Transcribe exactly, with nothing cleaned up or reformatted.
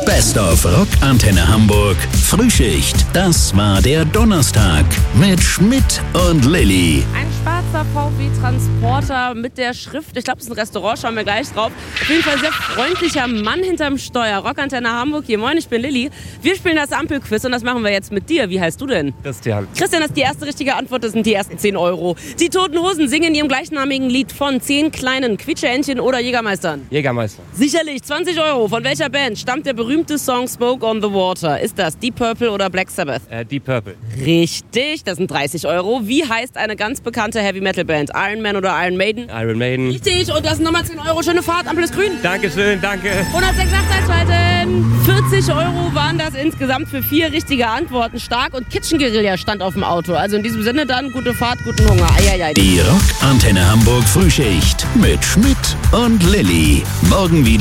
Best of Rock Antenne Hamburg Frühschicht. Das war der Donnerstag mit Schmidt und Lilly. Ein schwarzer V W-Transporter mit der Schrift, ich glaube, das ist ein Restaurant, schauen wir gleich drauf. Auf jeden Fall sehr freundlicher Mann hinterm Steuer. Rock Antenne Hamburg hier. Moin, ich bin Lilly. Wir spielen das Ampelquiz und das machen wir jetzt mit dir. Wie heißt du denn? Christian. Christian, das ist die erste richtige Antwort, das sind die ersten zehn Euro. Die Toten Hosen singen in ihrem gleichnamigen Lied von zehn kleinen Quietscheentchen oder Jägermeistern. Jägermeister. Sicherlich, zwanzig Euro. Von welcher Band stammt der berühmte Song Smoke on the Water? Ist das Deep Purple oder Black Sabbath? Äh, Deep Purple. Richtig, das sind dreißig Euro. Wie heißt eine ganz bekannte Heavy-Metal-Band? Iron Man oder Iron Maiden? Iron Maiden. Richtig, und das sind nochmal zehn Euro. Schöne Fahrt, Ampel ist grün. Dankeschön, danke. hundertsechs einschalten. vierzig Euro waren das insgesamt für vier richtige Antworten. Stark und Kitchen Guerilla stand auf dem Auto. Also in diesem Sinne dann, gute Fahrt, guten Hunger. Eieiei. Die Rock Antenne Hamburg Frühschicht mit Schmidt und Lilly. Morgen wieder.